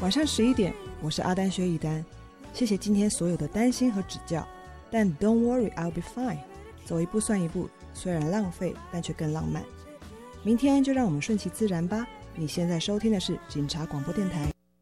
晚上11点，我是阿丹薛一丹。谢谢今天所有的担心和指教，但 Don't worry, I'll be fine。走一步算一步，虽然浪费，但却更浪漫。明天就让我们顺其自然吧。你现在收听的是警察广播电台。